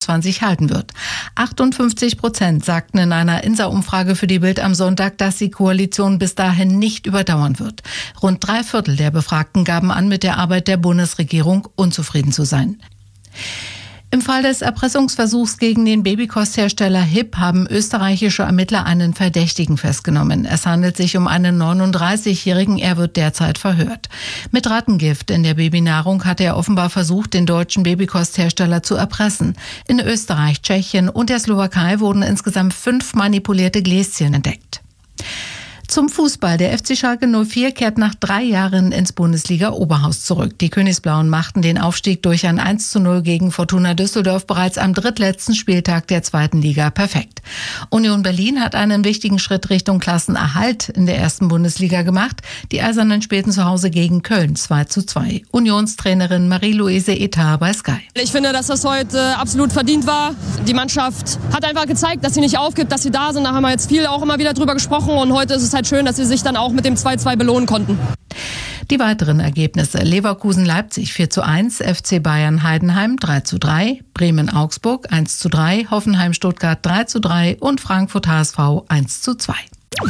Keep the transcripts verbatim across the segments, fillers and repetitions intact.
zweitausendzweiundzwanzig halten wird. achtundfünfzig Prozent sagten in einer INSA-Umfrage für die Bild am Sonntag, dass die Koalition bis dahin nicht überdauern wird. Rund drei Viertel der Befragten gaben an, mit der Arbeit der Bundesregierung unzufrieden zu sein. Im Fall des Erpressungsversuchs gegen den Babykosthersteller H I P haben österreichische Ermittler einen Verdächtigen festgenommen. Es handelt sich um einen neununddreißigjährigen, er wird derzeit verhört. Mit Rattengift in der Babynahrung hatte er offenbar versucht, den deutschen Babykosthersteller zu erpressen. In Österreich, Tschechien und der Slowakei wurden insgesamt fünf manipulierte Gläschen entdeckt. Zum Fußball. Der F C Schalke null vier kehrt nach drei Jahren ins Bundesliga-Oberhaus zurück. Die Königsblauen machten den Aufstieg durch ein eins zu null gegen Fortuna Düsseldorf bereits am drittletzten Spieltag der zweiten Liga perfekt. Union Berlin hat einen wichtigen Schritt Richtung Klassenerhalt in der ersten Bundesliga gemacht. Die Eisernen spielten zu Hause gegen Köln zwei zu zwei. Unionstrainerin Marie-Louise Etat bei Sky. Ich finde, dass das heute absolut verdient war. Die Mannschaft hat einfach gezeigt, dass sie nicht aufgibt, dass sie da sind. Da haben wir jetzt viel auch immer wieder drüber gesprochen und heute ist es halt schön, dass sie sich dann auch mit dem zwei zu zwei belohnen konnten. Die weiteren Ergebnisse: Leverkusen-Leipzig vier zu eins, F C Bayern-Heidenheim drei zu drei, Bremen-Augsburg eins zu drei, Hoffenheim-Stuttgart drei zu drei und Frankfurt-H S V eins zu zwei.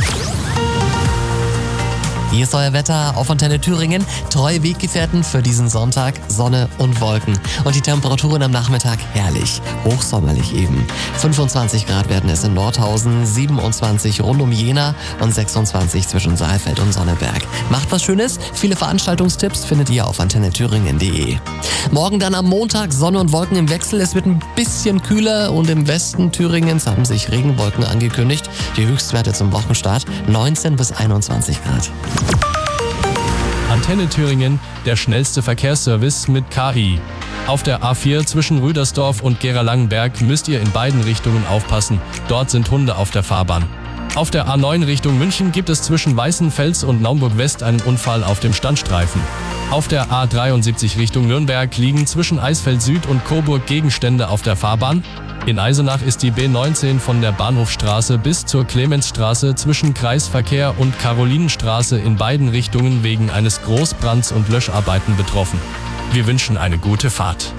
Hier ist euer Wetter auf Antenne Thüringen. Treue Weggefährten für diesen Sonntag, Sonne und Wolken. Und die Temperaturen am Nachmittag herrlich, hochsommerlich eben. fünfundzwanzig Grad werden es in Nordhausen, siebenundzwanzig rund um Jena und sechsundzwanzig zwischen Saalfeld und Sonneberg. Macht was Schönes, viele Veranstaltungstipps findet ihr auf antenne thüringen punkt de. Morgen dann am Montag Sonne und Wolken im Wechsel. Es wird ein bisschen kühler und im Westen Thüringens haben sich Regenwolken angekündigt. Die Höchstwerte zum Wochenstart neunzehn bis einundzwanzig Grad. Antenne Thüringen, der schnellste Verkehrsservice mit K I. Auf der A vier zwischen Rüdersdorf und Gera-Langenberg müsst ihr in beiden Richtungen aufpassen. Dort sind Hunde auf der Fahrbahn. Auf der A neun Richtung München gibt es zwischen Weißenfels und Naumburg-West einen Unfall auf dem Standstreifen. Auf der A dreiundsiebzig Richtung Nürnberg liegen zwischen Eisfeld Süd und Coburg Gegenstände auf der Fahrbahn. In Eisenach ist die B neunzehn von der Bahnhofstraße bis zur Clemensstraße zwischen Kreisverkehr und Karolinenstraße in beiden Richtungen wegen eines Großbrands und Löscharbeiten betroffen. Wir wünschen eine gute Fahrt.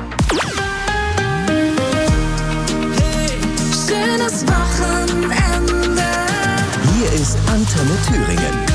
Hey, schönes Wochenende. Hier ist Antenne Thüringen.